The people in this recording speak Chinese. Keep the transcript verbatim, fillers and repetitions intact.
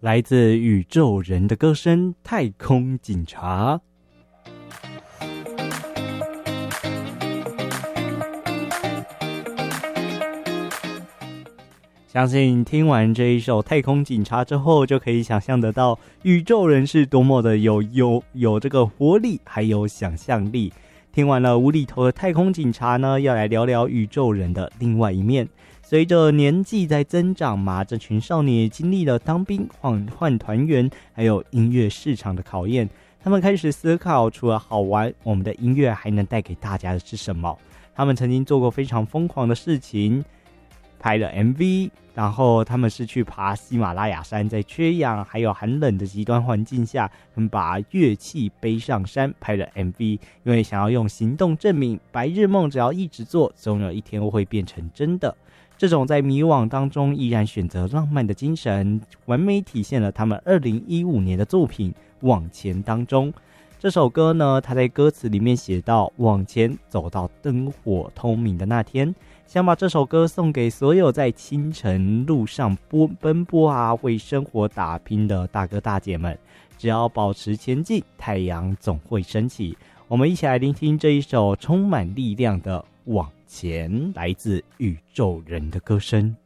来自宇宙人的歌声《太空警察》。相信听完这一首《太空警察》之后，就可以想象得到宇宙人是多么的有有有这个活力，还有想象力。听完了无厘头的太空警察呢，要来聊聊宇宙人的另外一面。随着年纪在增长嘛，这群少年也经历了当兵、换换团员，还有音乐市场的考验。他们开始思考，除了好玩，我们的音乐还能带给大家的是什么？他们曾经做过非常疯狂的事情，拍了 M V， 然后他们是去爬喜马拉雅山，在缺氧还有寒冷的极端环境下，他们把乐器背上山拍了 M V， 因为想要用行动证明白日梦只要一直做，总有一天会变成真的。这种在迷惘当中依然选择浪漫的精神，完美体现了他们二零一五年的作品《往前》当中。这首歌呢，他在歌词里面写到，往前走到灯火通明的那天，想把这首歌送给所有在清晨路上奔波啊，为生活打拼的大哥大姐们。只要保持前进，太阳总会升起。我们一起来聆听这一首充满力量的《往前》，来自宇宙人的歌声。